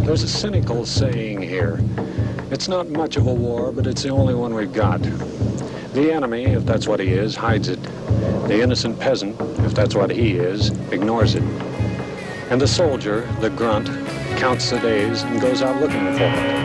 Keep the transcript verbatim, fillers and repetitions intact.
There's a cynical saying here. It's not much of a war, but it's the only one we've got. The enemy, if that's what he is, hides it. The innocent peasant, if that's what he is, ignores it. And the soldier, the grunt, counts the days and goes out looking for it.